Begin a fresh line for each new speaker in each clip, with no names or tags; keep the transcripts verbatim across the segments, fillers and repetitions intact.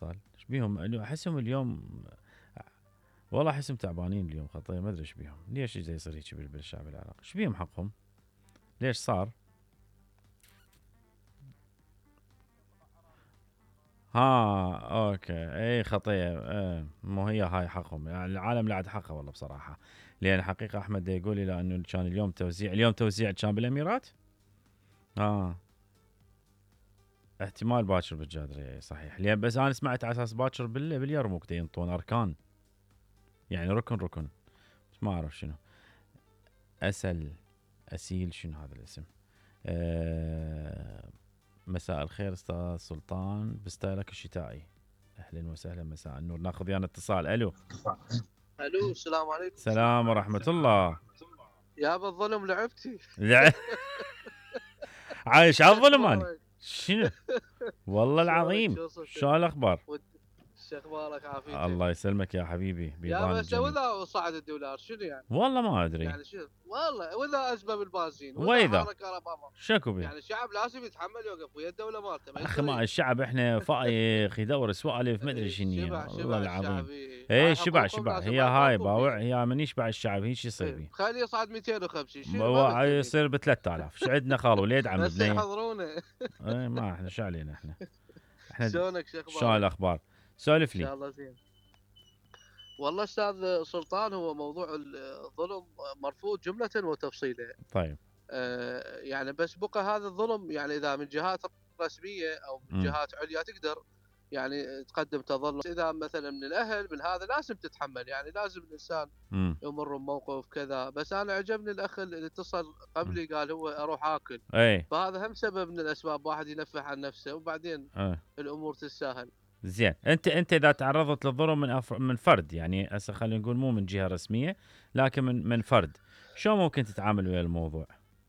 اتصال؟ ايش بيهم؟ احسهم اليوم والله احسهم تعبانين اليوم خطيه، ما ادري ايش بيهم، ليش زي يصير هيك بالشعب العراقي؟ ايش بيهم حقهم؟ ليش صار؟ ها اوكي اي خطيه. اه مو هي هاي حقهم يعني، العالم لا عاد حقه والله بصراحه. لان حقيقه احمد يقول لي لانه كان اليوم توزيع، اليوم توزيع كان بالاميرات. اه احتمال باكر بالجادريه صحيح، لان بس انا سمعت على اساس باكر بال باليرموك ينطون اركان، يعني ركن ركن، بس ما اعرف شنو. اسل اسيل شنو هذا الاسم؟ آه مساء الخير استاذ سلطان بستايلك الشتائي. اهلا وسهلا مساء النور. ناخذ ويانا اتصال. الو
الو السلام عليكم.
سلام ورحمه الله.
يا ابا الظلم لعبتي.
لا عايش على الظلم اني
شخبارك؟
شنو والله
شلونك؟
العظيم.
شو صرت؟
شو الاخبار؟
شخبارك عافيتك؟
الله يسلمك يا حبيبي
يا
بيبان
بس
الجميع.
واذا صعد الدولار شنو يعني؟
والله ما ادري.
يعني شو والله واذا ازمه بالبنزين واذا
واذا
حركه كهرباء،
شكو بيه
يعني الشعب لازم يتحمل يوقف ويا الدوله مالته ما
اخي، ما
يصير.
الشعب احنا فايخ يدور سوالف ما ادري
إيه،
شنو
شبع
والله
شبع
العظيم.
الشعب. إيه،
ايه
هاي
شبع
حقوقهم
شبع،
لازم
هي
ما
هاي
يطالبون
باوع،
بيها.
هي من يشبع الشعب هيك يصير
إيه،
بيه.
خليه يصعد مئتين وخمسين شنو ما
ب-
مهتمين.
يصير ب ثلاثة آلاف. ايش عندنا خال ولي يدعم
هسه
بنيه.
يحضرونه.
ايه ما احنا شو علينا احنا. احنا د-
شلونك؟ شو
شلون
اخبارك؟
الاخبار؟
ان
سولف لي.
شاء الله زين. والله استاذ سلطان، هو موضوع الظلم مرفوض جملة وتفصيلا.
طيب.
آه، يعني بس بقى هذا الظلم، يعني اذا من جهات رسمية او من
امم
جهات عليا تقدر يعني تقدم تظلم. اذا مثلا من الاهل من هذا لازم تتحمل، يعني لازم الانسان
امم
يمر بموقف كذا. بس انا عجبني الاخ اللي اتصل قبلي قال هو اروح اكل،
ايه
فهذا هم سبب من الاسباب، واحد ينفح عن نفسه وبعدين
ايه
الامور تتساهل.
زين. انت انت اذا تعرضت للظلم من أف... من فرد، يعني هسه خلينا نقول مو من جهه رسميه لكن من من فرد، شو ممكن تتعامل ويا الموضوع؟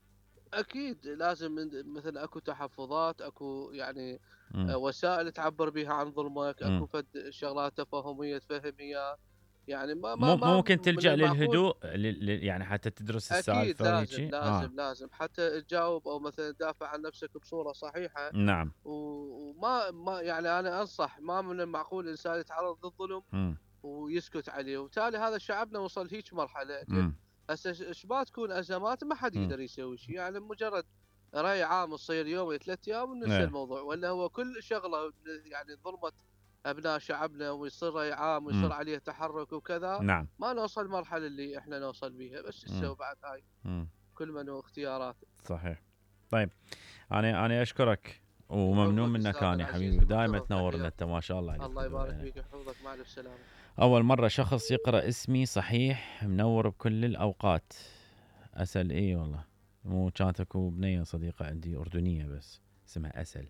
اكيد لازم من- مثل اكو تحفظات، اكو يعني
امم
آه، وسائل تعبر بها عن ظلمك، اكو
امم
فد شغلات تفاهميه تفهم اياه. يعني ما ما
مو
ما
ممكن
من
تلجأ
المعقول.
للهدوء ل... ل... يعني حتى تدرس
اكيد
السالفه
لازم
وهيجي. اه
لازم لازم حتى تجاوب او مثلا تدافع عن نفسك بصوره صحيحه.
نعم.
و- وما ما يعني انا انصح، ما من المعقول الانسان يتعرض للظلم
امم
ويسكت عليه، وبالتالي هذا شعبنا وصل هيك مرحله. لان
امم
هسه ايش ما تكون ازمات ما حد
امم
يقدر يسوي شيء، يعني مجرد راي عام تصير يوم ثلاث ايام وننسى
ايه
الموضوع. ولا هو كل شغله يعني ظلمت ابناء شعبنا ويصير راي عام ويصير
امم
عليه تحرك وكذا،
نعم.
ما نوصل المرحله اللي احنا نوصل بيها. بس
امم
السوي بعد هاي
امم
كل من واختياراته.
صحيح. طيب، انا انا اشكرك وممنون
يحفظك
منك
استاذ
انا
العزيز
حبيبي، دائما
المحترم،
تنورنا
تحياتي.
انت ما شاء الله عليك.
الله يبارك فيك ويحفظك، مع الف سلامه.
اول مره شخص يقرا اسمي صحيح، منور بكل الاوقات. اسل اي والله. مو كانت اكو بنيه صديقه عندي اردنيه بس اسمها اسل،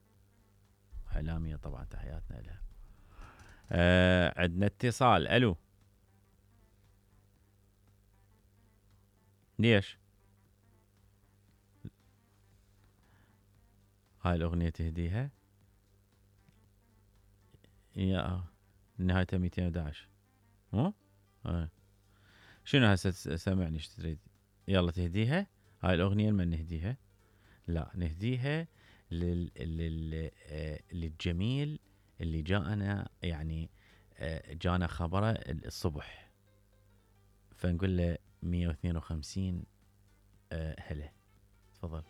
اعلاميه طبعا، تحياتنا لها. آه عندنا اتصال. الو ليش هاي الاغنيه تهديها؟ يا نهايتها مئتين وأحد عشر مو آه. شنو هسه سامعني ايش تريد؟ يلا تهديها. هاي الاغنيه لمن نهديها؟ لا نهديها لل... لل... آه، للجميل اللي جاءنا، يعني آه، جانا خبره الصبح، فنقول له مئة واثنين وخمسين. آه، هلا تفضل.